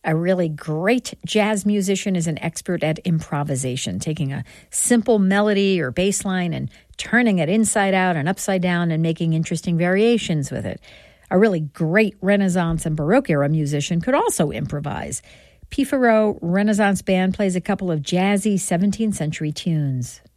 A really great jazz musician is an expert at improvisation, taking a simple melody or bass line and turning it inside out and upside down and making interesting variations with it. A really great Renaissance and Baroque era musician could also improvise. P. Farreau Renaissance Band plays a couple of jazzy 17th century tunes.